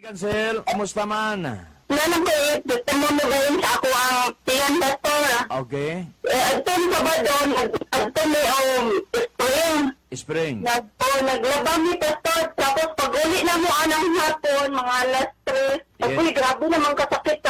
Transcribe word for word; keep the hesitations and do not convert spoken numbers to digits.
Cancel, kumusta man? Nanang ko eh, gusto mo mo gawin sa ako ang tingan pastor. Okay. Eh, ito sa ba doon, ito may um, spring. Spring. Nag, oh, naglabang ni pastor, tapos pag uli na mo anang hapon, mga alas